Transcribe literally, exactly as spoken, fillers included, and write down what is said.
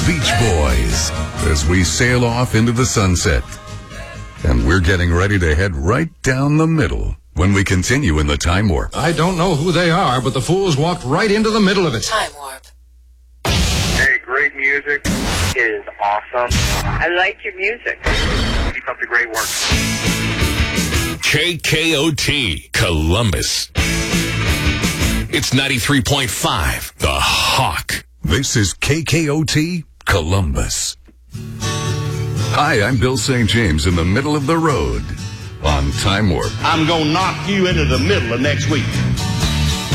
Beach Boys as we sail off into the sunset. And we're getting ready to head right down the middle when we continue in the Time Warp. I don't know who they are, but the fools walked right into the middle of it. Time Warp. Hey, great music. It is awesome. I like your music. Keep up the great work. K K O T, Columbus. It's ninety-three point five, The Hawk. This is K K O T, Columbus. Hi, I'm Bill Saint James in the middle of the road on Time Warp. I'm going to knock you into the middle of next week.